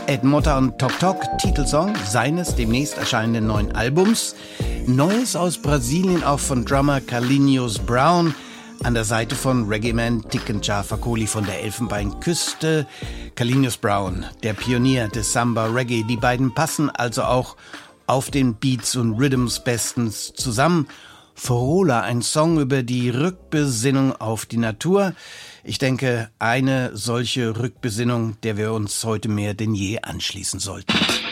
Ed Motta und Tok Tok, Titelsong seines demnächst erscheinenden neuen Albums. Neues aus Brasilien auch von Drummer Carlinhos Brown, an der Seite von Reggae-Man Tikenja Fakoly von der Elfenbeinküste. Carlinhos Brown, der Pionier des Samba Reggae. Die beiden passen also auch auf den Beats und Rhythms bestens zusammen. Forola, ein Song über die Rückbesinnung auf die Natur. Ich denke, eine solche Rückbesinnung, der wir uns heute mehr denn je anschließen sollten.